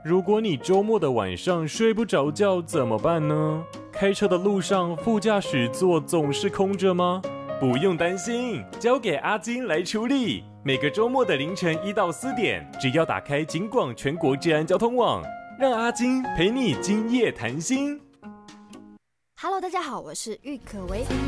如果你周末的晚上睡不着觉怎么办呢？开车的路上副驾驶座总是空着吗？不用担心，交给阿金来处理。每个周末的凌晨1到4点，只要打开警广全国治安交通网，让阿金陪你今夜谈心。 Hello， 大家好，我是郁可唯。